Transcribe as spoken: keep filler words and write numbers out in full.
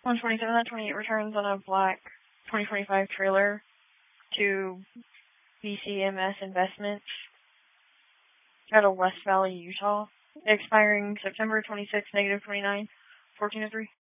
one twenty-seven out of twenty-eight returns on a black twenty twenty-five trailer to B C M S Investments out of West Valley, Utah, expiring September twenty-sixth, negative twenty-nine, fourteen oh three.